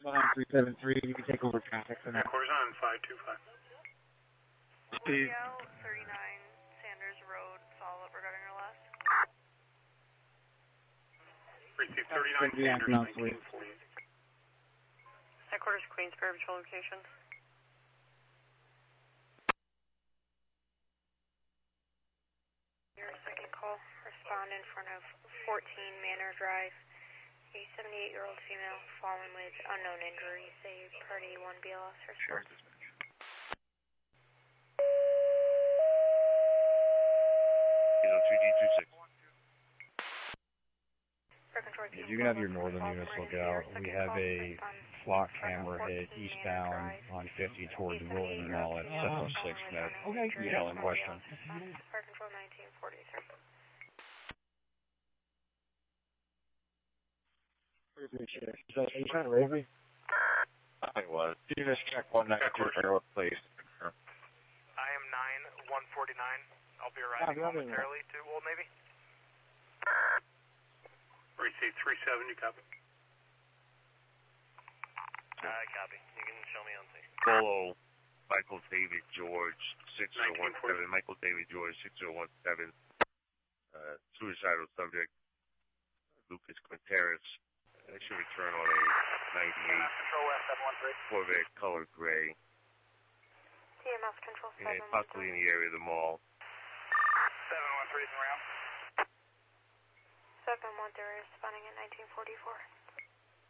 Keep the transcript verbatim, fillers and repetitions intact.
nine three seven three, you can take over traffic for now. Headquarters on five two five. Speed. thirty-nine Sanders Road, solid regarding your last. Receive thirty-nine Sanders, nineteen forty. Headquarters Queensbury Patrol location. Your second call, respond in front of fourteen Manor Drive. A seventy-eight-year-old female fallen with unknown injuries. A party one B L S or Sure. If you can have your northern units look out, we have a flock camera hit eastbound on fifty towards Wilton Mall at seven oh six Smith. Okay. Yeah, in question. Fire Control nineteen forty-three. Are you trying to raise me? I was. You just check one ninety two Fairwood, please. I am nine one forty-nine. I'll be arriving Yeah, momentarily to Old Navy. Receive three seventy, copy. Uh, copy. You can show me on scene. Polo, Michael David George, six oh one seven. Michael David George, six oh one seven. Uh, suicidal subject, Lucas Quinteros. I should return on a ninety-eight Control West seven one three. Corvette colored gray. T M S Control seven one three. And possibly in the area of the mall. seven one three is around. seven one three responding at nineteen forty-four.